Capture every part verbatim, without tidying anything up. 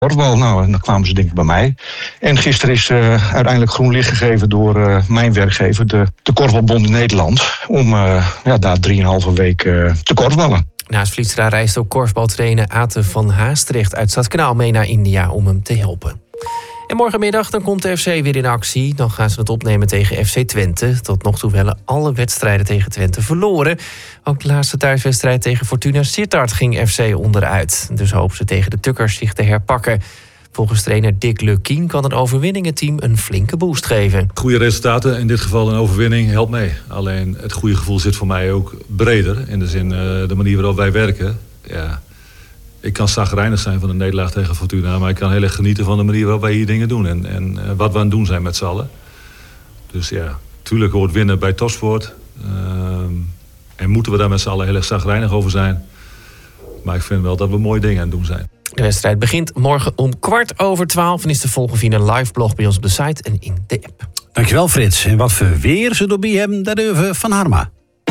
korfbal. Nou, en dan kwamen ze denk ik bij mij. En gisteren is uh, uiteindelijk groen licht gegeven door uh, mijn werkgever, de, de Korfbalbond in Nederland, om uh, ja, daar drieënhalve week uh, te korfballen. Naast Vlietstra reist ook korfbaltrainer Ate van Haastrecht uit Stadskanaal mee naar India om hem te helpen. En morgenmiddag dan komt de F C weer in actie. Dan gaan ze het opnemen tegen F C Twente. Tot nog toe werden alle wedstrijden tegen Twente verloren. Ook de laatste thuiswedstrijd tegen Fortuna Sittard ging F C onderuit. Dus hopen ze tegen de Tukkers zich te herpakken. Volgens trainer Dick Lukkien kan een overwinning het team een flinke boost geven. Goede resultaten, in dit geval een overwinning, helpt mee. Alleen het goede gevoel zit voor mij ook breder. In de zin, uh, de manier waarop wij werken. Ja, ik kan chagrijnig zijn van een nederlaag tegen Fortuna, maar ik kan heel erg genieten van de manier waarop wij hier dingen doen. En, en uh, wat we aan het doen zijn met z'n allen. Dus ja, tuurlijk hoort winnen bij topsport. Uh, en moeten we daar met z'n allen heel erg chagrijnig over zijn. Maar ik vind wel dat we mooie dingen aan het doen zijn. De wedstrijd begint morgen om kwart over twaalf en is te volgen via een live blog bij ons op de site en in de app. Dankjewel Frits. En wat voor weer ze erbij hebben, dat even van Harma.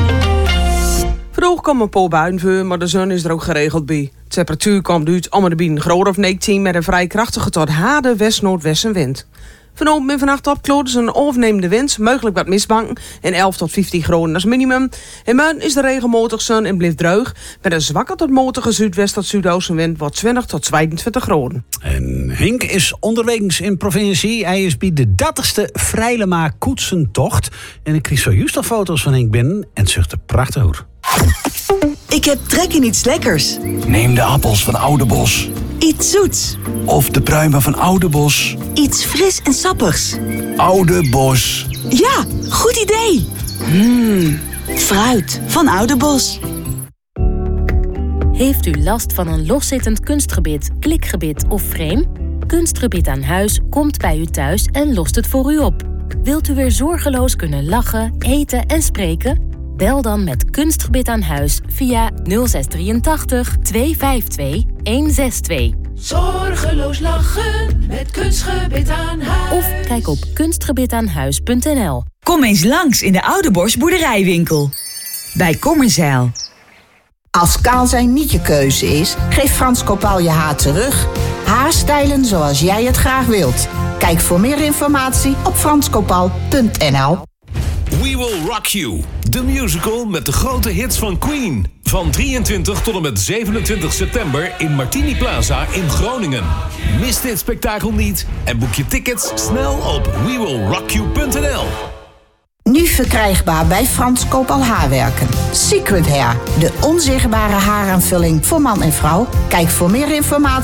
Vroeg kwam een paar buien voor, maar de zon is er ook geregeld bij. De temperatuur komt uit om de binnen groot of negentien met een vrij krachtige tot harde west-noordwestenwind. Vanavond en vannacht opkloot een overnemende wind, mogelijk wat mistbanken en elf tot vijftien graden als minimum. En morgen is de regenmatig zon en blijft droog. Met een zwakke tot matige zuidwest tot zuidoostenwind wordt twintig tot tweeëntwintig graden. En Henk is onderwegens in provincie. Hij is bij de dertigste Vrijlema koetsentocht. En ik kreeg zojuist al foto's van Henk binnen en het zucht er prachtig uit. Ik heb trek in iets lekkers. Neem de appels van Oudebos. Iets zoets. Of de pruimen van Oudebos. Iets fris en sappigs. Oudebos. Ja, goed idee. Mmm, fruit van Oudebos. Heeft u last van een loszittend kunstgebit, klikgebit of frame? Kunstgebit aan huis komt bij u thuis en lost het voor u op. Wilt u weer zorgeloos kunnen lachen, eten en spreken? Bel dan met Kunstgebit aan huis via nul zes drieëntachtig, tweehonderdvijfentwintig, honderdzesentwintig. Zorgeloos lachen met Kunstgebit aan huis. Of kijk op kunstgebitaanhuis punt n l. Kom eens langs in de Oudebos boerderijwinkel. Bij Kommerzeil. Als kaal zijn niet je keuze is, geef Frans Kopal je haar terug. Haarstijlen zoals jij het graag wilt. Kijk voor meer informatie op frans kopal punt n l. We Will Rock You, de musical met de grote hits van Queen. Van drieëntwintig tot en met zevenentwintig september in Martini Plaza in Groningen. Mis dit spektakel niet en boek je tickets snel op we will rock you punt n l. Nu verkrijgbaar bij Frans Kopal Haarwerken. Secret Hair, de onzichtbare haaraanvulling voor man en vrouw. Kijk voor meer informatie